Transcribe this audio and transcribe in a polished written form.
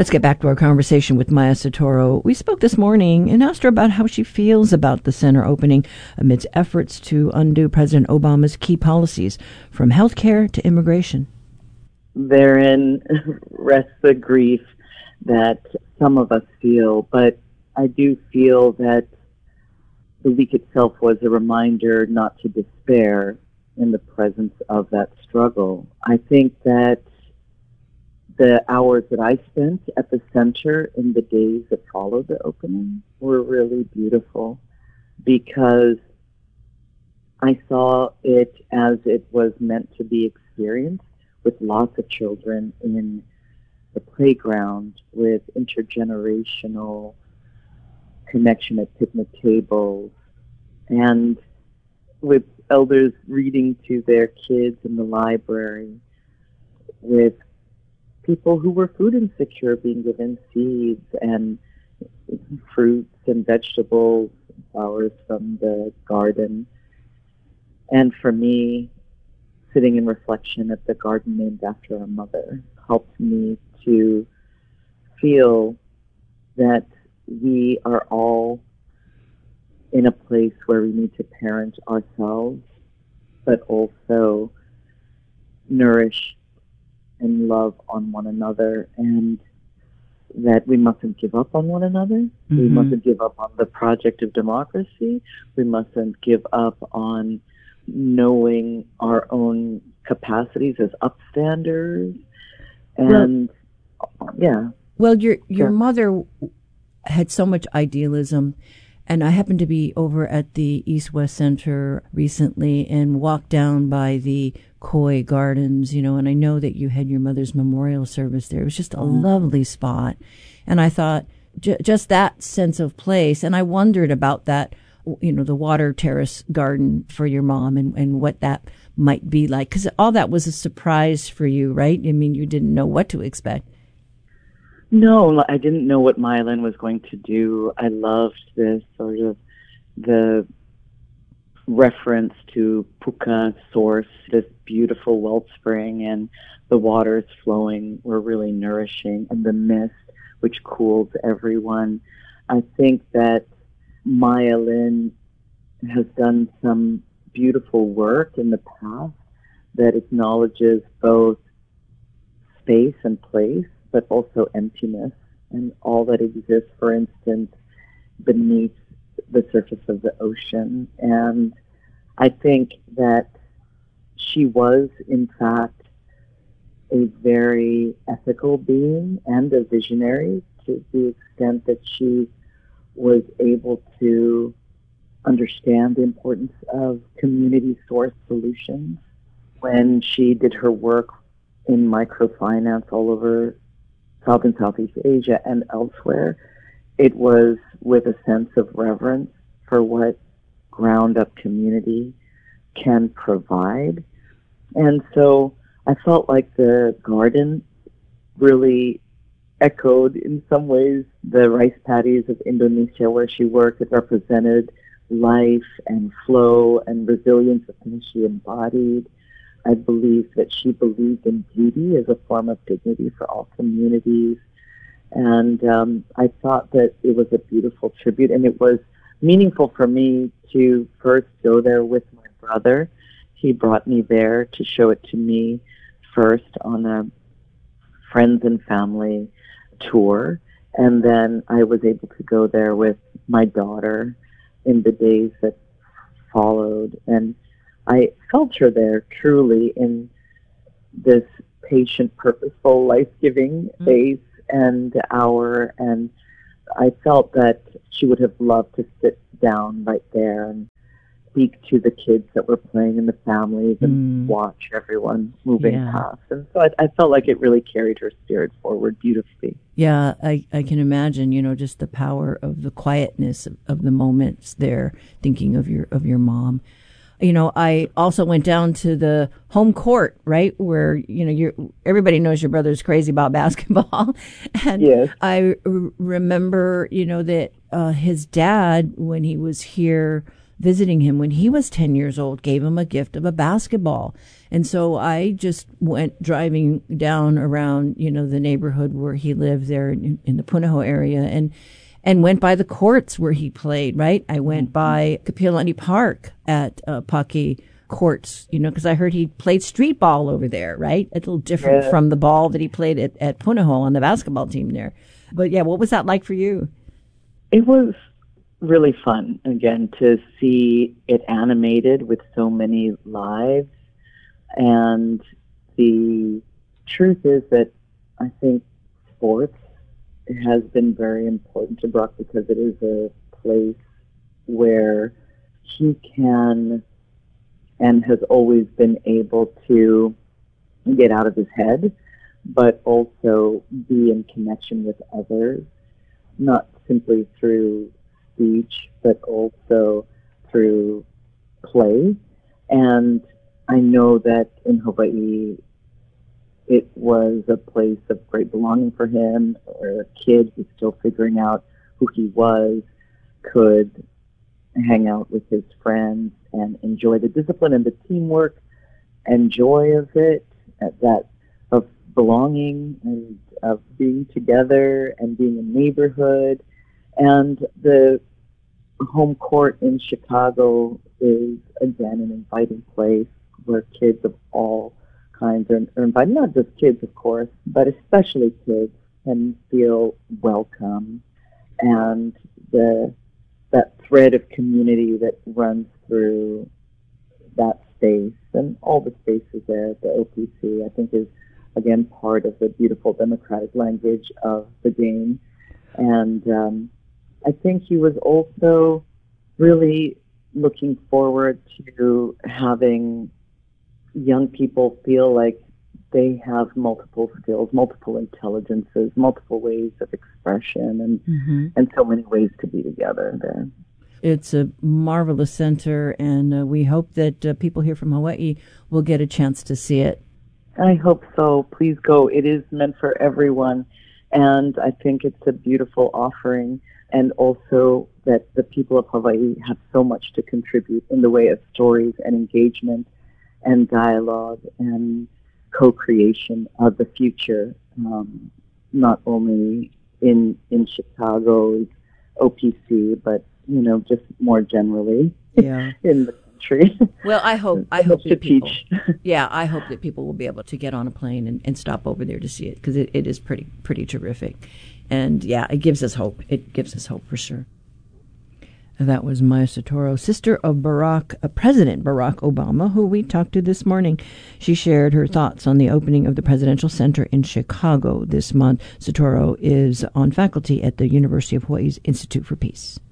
Let's get back to our conversation with Maya Soetoro. We spoke this morning and asked her about how she feels about the center opening amidst efforts to undo President Obama's key policies, from healthcare to immigration. Therein rests the grief that some of us feel, but I do feel that the week itself was a reminder not to despair in the presence of that struggle. I think that the hours that I spent at the center in the days that followed the opening were really beautiful, because I saw it as it was meant to be experienced, with lots of children in the playground, with intergenerational connection at picnic tables, and with elders reading to their kids in the library, with people who were food insecure being given seeds and fruits and vegetables, flowers from the garden. And for me, sitting in reflection at the garden named after our mother helped me to feel that we are all in a place where we need to parent ourselves, but also nourish and love on one another, and that we mustn't give up on one another. Mm-hmm. We mustn't give up on the project of democracy. We mustn't give up on knowing our own capacities as upstanders. And Well, your mother had so much idealism. And I happened to be over at the East-West Center recently and walked down by the Koi Gardens, and I know that you had your mother's memorial service there. It was just a lovely spot. And I thought just that sense of place. And I wondered about that, the water terrace garden for your mom and what that might be like. Because all that was a surprise for you, right? I mean, you didn't know what to expect. No, I didn't know what Mylan was going to do. I loved this sort of the reference to Puka source, this beautiful wellspring, and the waters flowing were really nourishing, and the mist, which cools everyone. I think that Maya Lin has done some beautiful work in the past that acknowledges both space and place, but also emptiness and all that exists, for instance, beneath the surface of the ocean. And I think that she was, in fact, a very ethical being and a visionary, to the extent that she was able to understand the importance of community-sourced solutions. When she did her work in microfinance all over South and Southeast Asia and elsewhere, it was with a sense of reverence for what ground-up community can provide. And so I felt like the garden really echoed, in some ways, the rice paddies of Indonesia where she worked. It represented life and flow and resilience of things she embodied. I believe that she believed in beauty as a form of dignity for all communities. And I thought that it was a beautiful tribute, and it was meaningful for me to first go there with my brother. He brought me there to show it to me first on a friends and family tour, and then I was able to go there with my daughter in the days that followed, and I felt her there truly in this patient, purposeful, life-giving space and hour, and I felt that she would have loved to sit down right there and speak to the kids that were playing in the families and watch everyone moving past. And so I felt like it really carried her spirit forward beautifully. Yeah, I can imagine, just the power of the quietness of the moments there, thinking of your mom. I also went down to the home court, right, where, everybody knows your brother's crazy about basketball. And yes. I remember, that his dad, when he was here visiting him when he was 10 years old, gave him a gift of a basketball. And so I just went driving down around, the neighborhood where he lived there in the Punahou area and went by the courts where he played, right? I went by Kapiolani Park at Paki courts, because I heard he played street ball over there, right? It's a little different from the ball that he played at Punahou on the basketball team there. But yeah, what was that like for you? It was really fun, again, to see it animated with so many lives. And the truth is that I think sports has been very important to Brock because it is a place where he can and has always been able to get out of his head, but also be in connection with others, not simply through speech, but also through play. And I know that in Hawaii, it was a place of great belonging for him, or a kid who's still figuring out who he was could hang out with his friends and enjoy the discipline and the teamwork and joy of it, that of belonging and of being together and being a neighborhood. And the home court in Chicago is, again, an inviting place where kids of all kinds are invited, not just kids, of course, but especially kids, can feel welcome. And that thread of community that runs through that space and all the spaces there at the OPC, I think, is, again, part of the beautiful democratic language of the game. And I think he was also really looking forward to having young people feel like they have multiple skills, multiple intelligences, multiple ways of expression, and so many ways to be together there. It's a marvelous center, and we hope that people here from Hawaii will get a chance to see it. I hope so. Please go. It is meant for everyone, and I think it's a beautiful offering, and also that the people of Hawaii have so much to contribute in the way of stories and engagement and dialogue and co-creation of the future, not only in Chicago's OPC, but just more generally in the country. Well, I hope that people, I hope that people will be able to get on a plane and stop over there to see it, because it is pretty terrific, and it gives us hope. It gives us hope for sure. That was Maya Soetoro, sister of President Barack Obama, who we talked to this morning. She shared her thoughts on the opening of the Presidential Center in Chicago this month. Soetoro is on faculty at the University of Hawaii's Institute for Peace.